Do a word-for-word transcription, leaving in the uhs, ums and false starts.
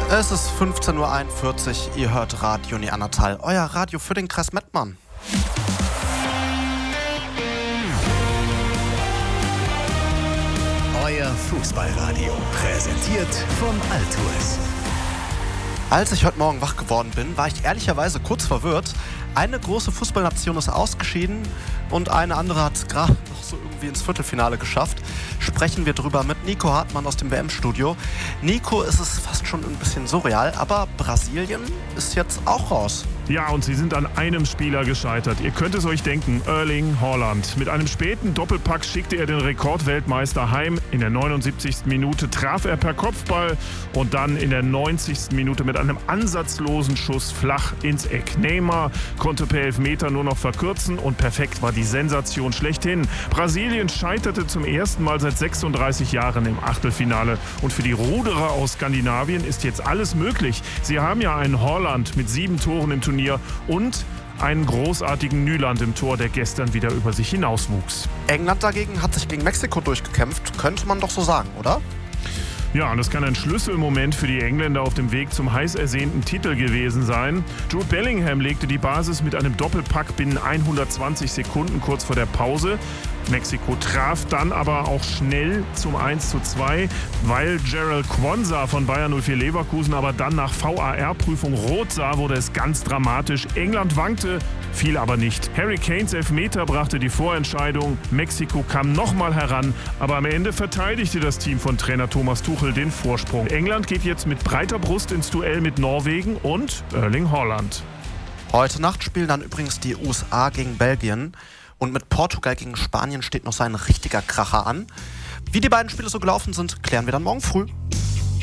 Es ist fünfzehn Uhr einundvierzig, ihr hört Radio Neandertal, euer Radio für den Kreis Mettmann. Euer Fußballradio, präsentiert von Altours. Als ich heute Morgen wach geworden bin, war ich ehrlicherweise kurz verwirrt. Eine große Fußballnation ist ausgeschieden und eine andere hat es gerade noch so irgendwie ins Viertelfinale geschafft. Sprechen wir drüber mit Nico Hartmann aus dem W M-Studio. Nico, ist es fast schon ein bisschen surreal, aber Brasilien ist jetzt auch raus. Ja, und sie sind an einem Spieler gescheitert. Ihr könnt es euch denken, Erling Haaland. Mit einem späten Doppelpack schickte er den Rekordweltmeister heim. In der neunundsiebzigsten Minute traf er per Kopfball und dann in der neunzigsten Minute mit einem ansatzlosen Schuss flach ins Eck. Neymar konnte per Elfmeter nur noch verkürzen und perfekt war die Sensation schlechthin. Brasilien scheiterte zum ersten Mal seit sechsunddreißig Jahren im Achtelfinale. Und für die Ruderer aus Skandinavien ist jetzt alles möglich. Sie haben ja einen Haaland mit sieben Toren im Turnier und einen großartigen Nyland im Tor, der gestern wieder über sich hinauswuchs. England dagegen hat sich gegen Mexiko durchgekämpft, könnte man doch so sagen, oder? Ja, und das kann ein Schlüsselmoment für die Engländer auf dem Weg zum heiß ersehnten Titel gewesen sein. Jude Bellingham legte die Basis mit einem Doppelpack binnen hundertzwanzig Sekunden kurz vor der Pause. Mexiko traf dann aber auch schnell zum eins zu zwei, weil Gerald Quansah von Bayer null vier Leverkusen aber dann nach V A R-Prüfung rot sah, wurde es ganz dramatisch. England wankte, fiel aber nicht. Harry Kanes Elfmeter brachte die Vorentscheidung. Mexiko kam nochmal heran, aber am Ende verteidigte das Team von Trainer Thomas Tuchel den Vorsprung. England geht jetzt mit breiter Brust ins Duell mit Norwegen und Erling Haaland. Heute Nacht spielen dann übrigens die U S A gegen Belgien. Und mit Portugal gegen Spanien steht noch so ein richtiger Kracher an. Wie die beiden Spiele so gelaufen sind, klären wir dann morgen früh.